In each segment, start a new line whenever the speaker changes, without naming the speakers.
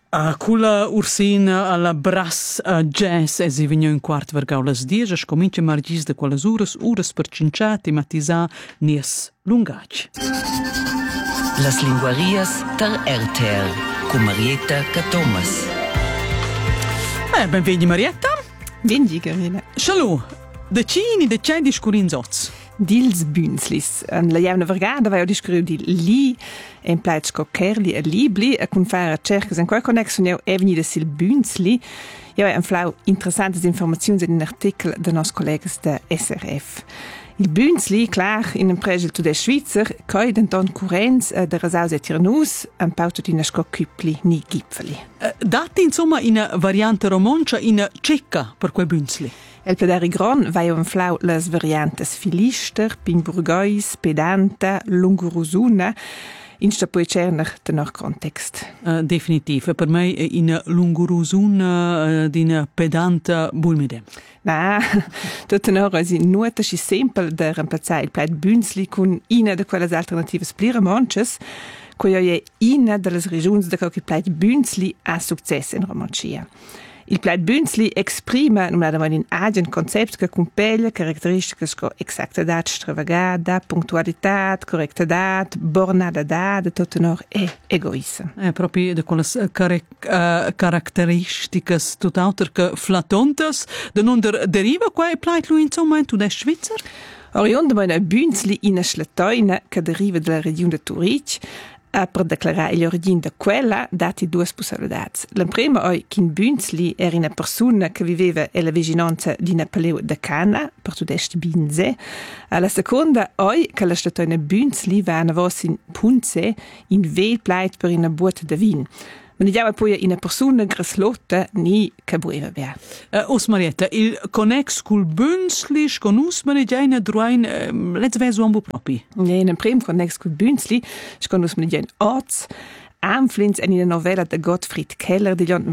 Culla ursina alla brass jazz si vigno un quart vergau las 10 scomincia margis de quelles uras per cincià tematizzà nies lungaig.
Las linguarias ter RTR con Marietta Catomas.
Benvegni Marietta.
Benvegni Carina.
Shalom. De cini de c'è discurinzots.
Dils Bünzlis. La javna vergada vai discuru di li en plaids co kerli e libli e kun fare cercas en qual connexion evni de sil Bünzli. Ja ein flau interessantes informazioni in un artikel de nos collegas de SRF. Il Bünzli, klar, in un pregel tu de Schweizer, coi denton currents de rasaus et tirnus, un pauto di nasco cupli ni gipfeli.
Dati insomma in variante romancia in cecca per quel Bünzli.
El pedari gron vai un flau las variantes filister, pingburgois, pedanta, lungurusuna, in sta poi cerner de nor context.
Definitiv. Per me in lungurusuna din pedanta bulmide.
Na, tot tenor is in nuota si sempel de remplazar il plaid Bünzli con ina de quelles alternatives plire monches, coi è ina de las regions de quel plaid Bünzli ha success in Romancia. Il plaid Bünzli exprima in agent concept che compaglia caratteristiche come exactità, stravagada, puntualità, correttità, bornadità, de tot tenor e egoismo.
Proprio de quelle caratteristiche tutt'altre che flatontes, de non deriva quel plaid lui insomma in tutte Svizzera?
Oriunde mai un Bünzli in a slatoina che deriva dalla regione de Zurich, per declarare l'origine di quella, dati due possibilità. La prima è che in Bünzli era una persona che viveva alla vicinanza di una paleo de Cana, per tutte queste binze. La seconda è che la statuina Bünzli va a in punze in vel pleit per una botte de vin. Ma diciamo poi una persona graslotta ni che bueva bea.
Os Marietta, il connex col Bünzli sconus me ne giaina druain let's vesu ambo propi.
In un prim connex col Bünzli sconus me ne giain orts Amflins in una novella de Gottfried Keller di l'an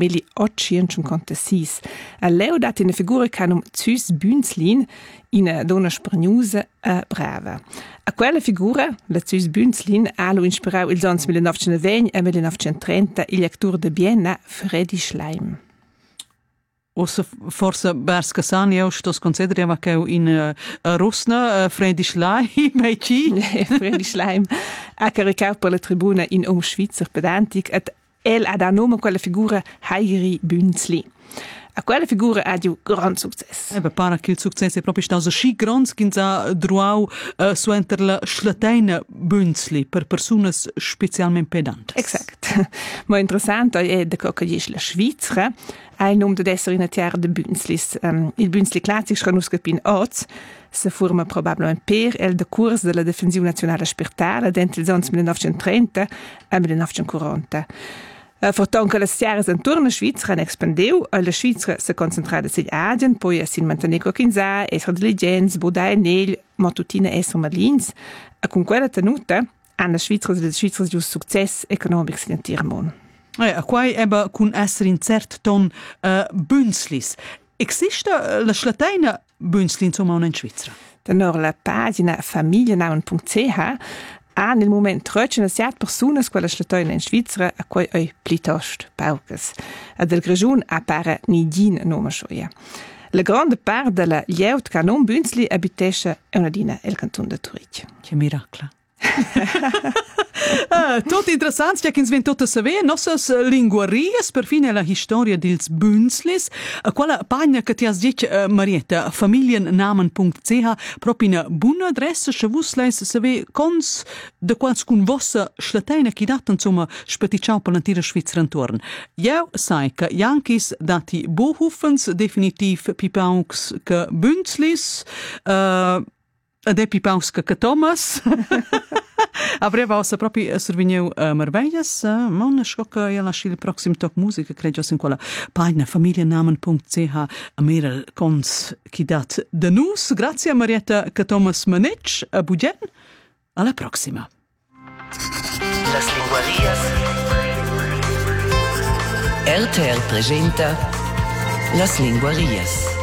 1856. A leu dat in una figura canum Züs Bünzlin in una donna spergnusa e brava. A quella figura, la Züs Bünzlin, ha lo inspirau il ans 1920 e 1930 il actor de Vienna Freddy Schleim.
Ossa forse bers casani eu stos consideriamo che in Rusna Freddy Schleim mai ci
Freddy Schleim ha caricato per la tribuna in Schweizer pedantic et el ha da nome quella figura Heiri Bünzli. A quella figura ha di gran successo.
Pare che il successo è proprio stato sci grande che ha druau su enter la schlateina Bünzli per persone specialmente pedantes.
Exact. Ma interessante è che la Svizzera ha il nome di essere in terra de Bünzlis. Il Bünzli classico conosco in Oz, si forma probabilmente per il decurs della difensione nazionale spertale dentro gli anni 1930 e 1940. Fortan che le stiares intorno a Svizzera hanno espandiu, la Svizzera si concentrata sugli agien, poi si manteneva Kinsa, essere diligents, bodai nel, mattutina essere malins, e con quella tenuta hanno la Svizzera di successo economico in intero mondo.
Qua ebbe con essere in certo ton Bünzlis. Esiste la schlateina Bünzli insomma in Svizzera?
Tenor la pagina familienamen.ch ha nel momento 37 persone quella schlatoina in Svizzera a cui è piuttosto paucas. A del regione appare nidin nome scioia. La grande parte della lieut che non Bünzli abitesce è una dina il canton de Zurich.
Che miracolo. Tot interessant, ja kins tot saver nossas linguarias per fine la storia dils Bünzlis. Quella pagina che ti has dit Marietta familiennamen.ch proprio una buona adressa se vus leis saver cons de quals cun vossa schlateina chi dat insomma speticciau per l'antira Svizzera intorn. Jau sai che Jankis dati Bohufens definitiv pipauks che Bünzlis ed è pipauks che Thomas. Avreva ossa proprio survigneu merveglias, ma non scocca e lasci il prossimo talk musica, credo in quella pagina familiennamen.ch a mere cons chi dat de nus. Grazie a Marietta Catomas Manec, a Bugen. Alla prossima.
Las linguarias. RTR presenta Las linguarias.